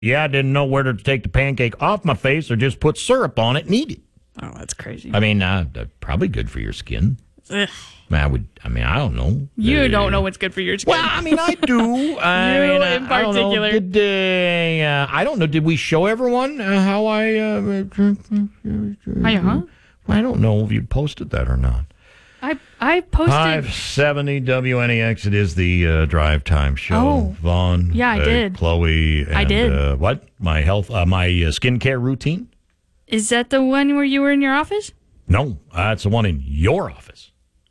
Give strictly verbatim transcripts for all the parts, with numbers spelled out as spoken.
Yeah, I didn't know whether to take the pancake off my face or just put syrup on it and eat it. Oh, that's crazy. I mean, uh, probably good for your skin. Ugh. I, mean, I would. I mean, I don't know. You uh, don't know what's good for your skin. Well, I mean, I do. I You mean, in I, I don't know. particular. Did, uh, I don't know. Did we show everyone uh, how I? Uh, I, huh? I don't know if you posted that or not. I I posted. five seventy W N E X. It is the uh, drive time show. Oh. Vaughn. Yeah, I uh, did. Chloe. And, I did. Uh, what? My health. Uh, my uh, skincare routine. Is that the one where you were in your office? No, that's the one in your office.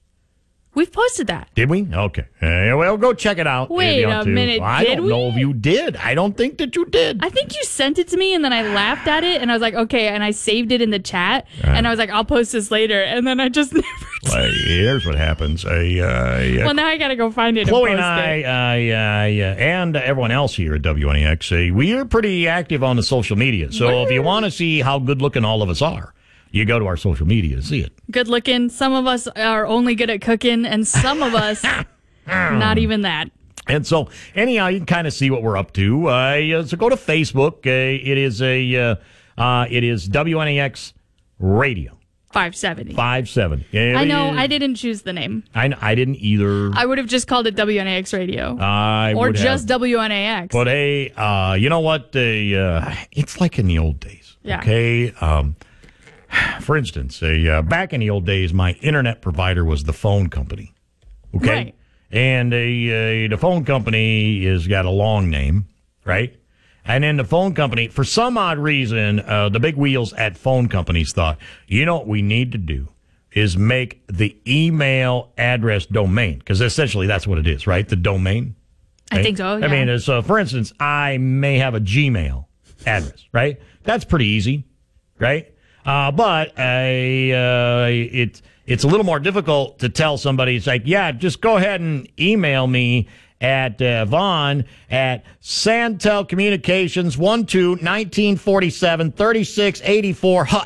We've posted that. Did we? Okay. Uh, well, go check it out. if Wait you a want to. minute, I did don't know we? if you did. I don't think that you did. I think you sent it to me, and then I laughed at it, and I was like, okay, and I saved it in the chat, and I was like, I'll post this later, and then I just never did. Well, here's what happens. Uh, uh, Well, now I got to go find it Chloe and and post I, it. uh, uh, and everyone else here at W N E X, uh, we are pretty active on the social media. So if you want to see how good looking all of us are, you go to our social media to see it. Good looking. Some of us are only good at cooking, and some of us, not even that. And so, anyhow, you can kind of see what we're up to. Uh, so go to Facebook. Uh, it is a uh, uh, it is W N E X Radio five seventy. five seventy. I know. I didn't choose the name. I, I didn't either. I would have just called it W N A X Radio. I or would just have. W N A X. But hey, uh, you know what? Uh, uh, it's like in the old days. Yeah. Okay. Um, for instance, uh, uh, back in the old days, my internet provider was the phone company. Okay. Right. And uh, uh, the phone company has got a long name, right? And then the phone company, for some odd reason, uh, the big wheels at phone companies thought, you know what we need to do is make the email address domain, because essentially that's what it is, right? The domain. I right? think so, yeah. I mean, so for instance, I may have a Gmail address, right? That's pretty easy, right? Uh, but I, uh, it, it's a little more difficult to tell somebody, it's like, yeah, just go ahead and email me at uh, Vaughn at Santel Communications one two nineteen forty-seven thirty-six eighty-four Hut.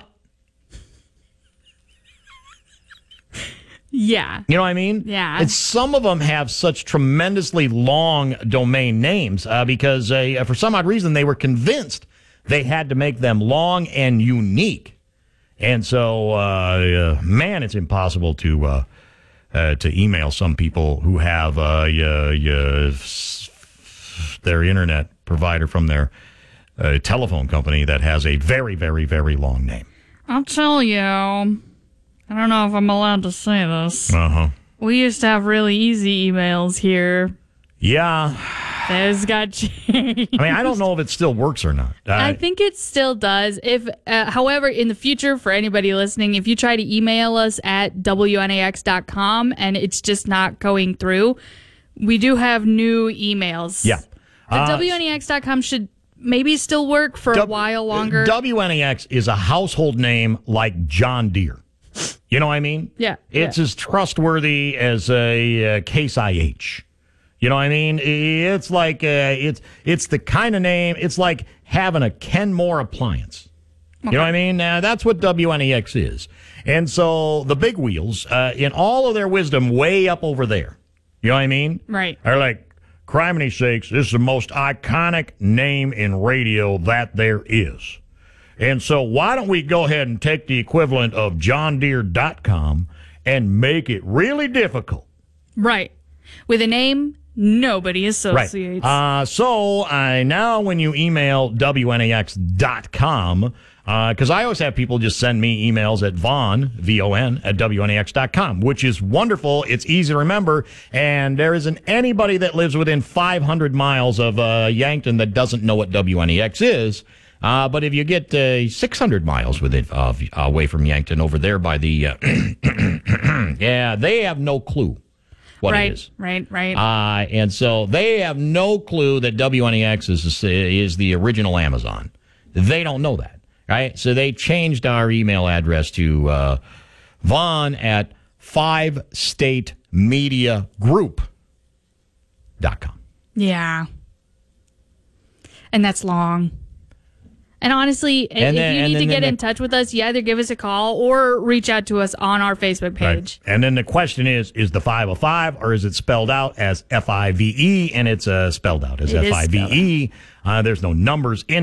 Yeah. You know what I mean? Yeah. And some of them have such tremendously long domain names uh, because uh, for some odd reason they were convinced they had to make them long and unique. And so, uh, uh, man, it's impossible to uh, uh, to email some people who have uh, uh, uh, their internet provider from their uh, telephone company that has a very, very, very long name. I'll tell you. I don't know if I'm allowed to say this. Uh-huh. We used to have really easy emails here. Yeah. Those got changed. I mean, I don't know if it still works or not. Uh, I think it still does. If, uh, however, in the future, for anybody listening, if you try to email us at W N A X dot com and it's just not going through, we do have new emails. Yeah. But Uh, W N A X dot com should maybe still work for a W- while longer. W N E X is a household name like John Deere. You know what I mean? Yeah, It's yeah. as trustworthy as a uh, Case I H. You know what I mean? It's like uh, it's it's the kind of name. It's like having a Kenmore appliance. You know what I mean? Uh, that's what W N E X is. And so the big wheels, uh, in all of their wisdom, way up over there. You know what I mean? Right. Are like, criminy sakes, this is the most iconic name in radio that there is. And so why don't we go ahead and take the equivalent of John Deere dot com and make it really difficult? Right. With a name nobody associates. Right. Uh, so I now when you email W N A X dot com, because uh, I always have people just send me emails at Vaughn, V O N, at W N A X dot com, which is wonderful. It's easy to remember, and there isn't anybody that lives within five hundred miles of uh, Yankton that doesn't know what W N E X is. Uh, but if you get uh, six hundred miles within, uh, away from Yankton over there by the, uh, yeah, they have no clue what right, it is. right, right. Uh, and so they have no clue that W N E X is, is the original Amazon. They don't know that, right? So they changed our email address to uh, Vaughn at five state media group dot com. Yeah. And that's long. And honestly, And if then- you and need to then- get then in the- touch with us, you either give us a call or reach out to us on our Facebook page. Right. And then the question is, is the five oh five or is it spelled out as F I V E? And it's uh, spelled out as It is F I V E. Uh, there's no numbers in